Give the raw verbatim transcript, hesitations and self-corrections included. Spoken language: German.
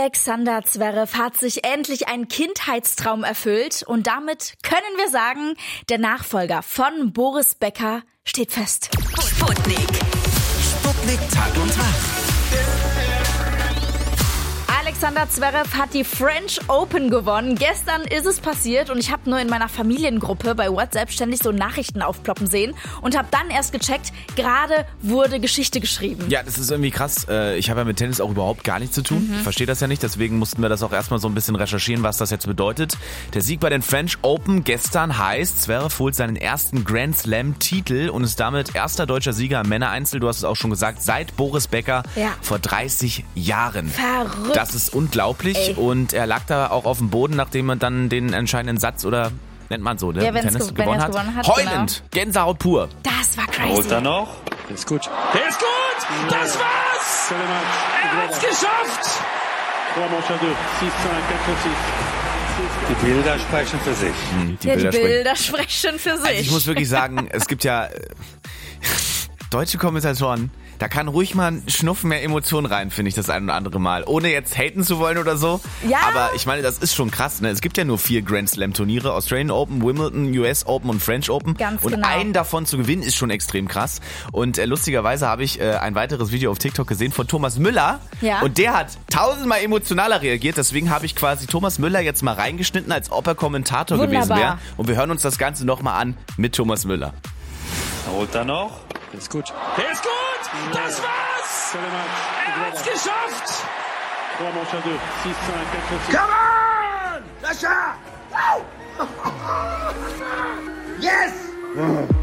Alexander Zverev hat sich endlich ein Kindheitstraum erfüllt und damit können wir sagen, der Nachfolger von Boris Becker steht fest. Sputnik. Sputnik Tag und Nacht. Alexander Zverev hat die French Open gewonnen. Gestern ist es passiert und ich habe nur in meiner Familiengruppe bei WhatsApp ständig so Nachrichten aufploppen sehen und habe dann erst gecheckt, gerade wurde Geschichte geschrieben. Ja, das ist irgendwie krass. Ich habe ja mit Tennis auch überhaupt gar nichts zu tun. Mhm. Ich verstehe das ja nicht, deswegen mussten wir das auch erstmal so ein bisschen recherchieren, was das jetzt bedeutet. Der Sieg bei den French Open gestern heißt, Zverev holt seinen ersten Grand Slam Titel und ist damit erster deutscher Sieger im Männereinzel, du hast es auch schon gesagt, seit Boris Becker ja. vor dreißig Jahren. Verrückt. Das ist unglaublich. Ey. Und er lag da auch auf dem Boden, nachdem er dann den entscheidenden Satz oder nennt man so, ne? Ja, Tennis ge- gewonnen, hat. gewonnen hat. Heulend, genau. Gänsehaut pur. Das war crazy. Holt er noch? Der ist gut. Der ist gut! Das war's! Er hat's geschafft! Die Bilder sprechen für sich. Hm, die ja, Bilder die sprechen. Bilder sprechen für sich. Also ich muss wirklich sagen, es gibt ja deutsche Kommentatoren, da kann ruhig mal ein Schnuff mehr Emotionen rein, finde ich, das ein oder andere Mal. Ohne jetzt haten zu wollen oder so. Ja. Aber ich meine, das ist schon krass, ne? Es gibt ja nur vier Grand Slam Turniere. Australian Open, Wimbledon, U S Open und French Open. Ganz und genau. einen davon zu gewinnen ist schon extrem krass. Und äh, lustigerweise habe ich äh, ein weiteres Video auf TikTok gesehen von Thomas Müller. Ja. Und der hat tausendmal emotionaler reagiert. Deswegen habe ich quasi Thomas Müller jetzt mal reingeschnitten, als ob er Kommentator Wunderbar. gewesen wäre. Und wir hören uns das Ganze nochmal an mit Thomas Müller. Holt er noch? Der ist gut. Der ist gut! Das war's! Er hat's geschafft! Come on! Sascha! Yes!